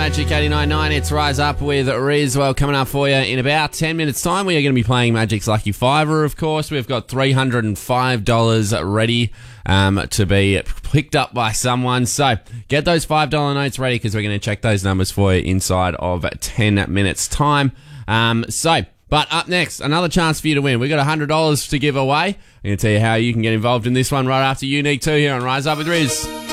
Magic 89.9. It's Rise Up with Riz. Well, coming up for you in about 10 minutes' time, we are going to be playing Magic's Lucky Fiver, of course. We've got $305 ready to be picked up by someone. So get those $5 notes ready because we're going to check those numbers for you inside of 10 minutes' time. But up next, another chance for you to win. We've got $100 to give away. I'm going to tell you how you can get involved in this one right after Unique 2 here on Rise Up with Riz.